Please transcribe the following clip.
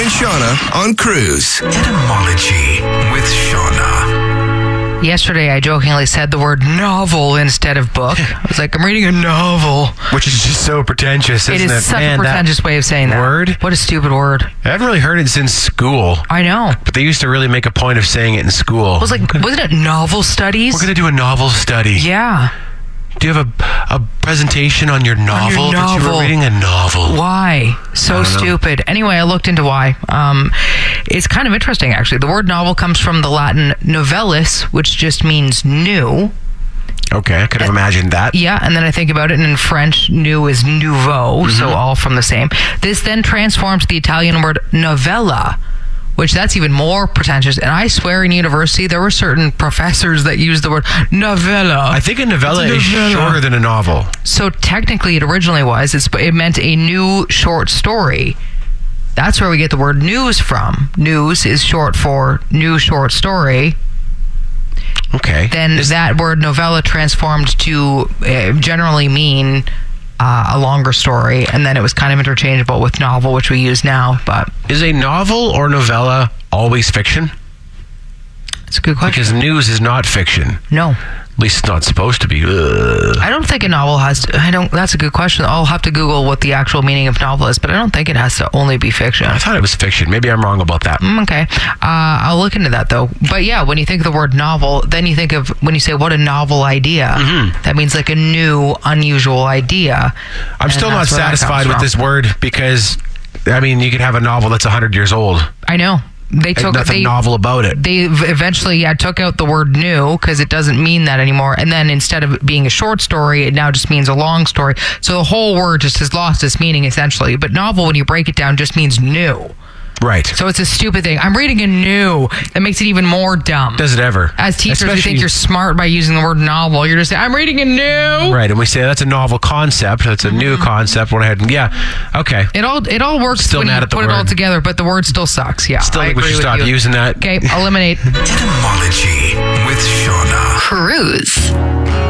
and Shauna on Cruise. Etymology with Shauna. Yesterday, I jokingly said the word novel instead of book. I was like, I'm reading a novel. Which is just so pretentious, isn't it? It is such a pretentious way of saying that. Word? What a stupid word. I haven't really heard it since school. I know. But they used to really make a point of saying it in school. I was like, wasn't it novel studies? We're going to do a novel study. Yeah. Do you have a presentation on your novel? That you were reading a novel. Why? So stupid. Anyway, I looked into why. It's kind of interesting, actually. The word novel comes from the Latin novellus, which just means new. Okay, I could have imagined that. Yeah, and then I think about it, and in French, new is nouveau, so all from the same. This then transforms the Italian word novella, which that's even more pretentious. And I swear in university, there were certain professors that used the word novella. I think a novella is shorter than a novel. So technically it originally was. It meant a new short story. That's where we get the word news from. News is short for new short story. Okay. Then that word novella transformed to generally mean a longer story, and then it was kind of interchangeable with novel, which we use now. But is a novel or novella always fiction? It's a good question. Because news is not fiction. No. At least it's not supposed to be. I don't think a novel has to. That's a good question. I'll have to Google what the actual meaning of novel is, but I don't think it has to only be fiction. I thought it was fiction. Maybe I'm wrong about that. Okay. I'll look into that, though. But yeah, when you think of the word novel, then you think of, when you say, what a novel idea, that means like a new, unusual idea. I'm still not satisfied with this word because, I mean, you could have a novel that's 100 years old. I know. There's nothing novel about it. They eventually took out the word new because it doesn't mean that anymore. And then instead of being a short story, it now just means a long story. So the whole word just has lost its meaning essentially. But novel, when you break it down, just means new. Right. So it's a stupid thing. I'm reading a new. That makes it even more dumb. Does it ever? As teachers, we think you're smart by using the word novel. You're just saying, I'm reading a new. Right, and we say that's a novel concept. That's a new concept. Went ahead and okay. It all works still when mad you at the put word. it all together, but the word still sucks. Yeah, still I think we agree should with stop you. using that. Okay, eliminate. Etymology with Shauna. Cruise.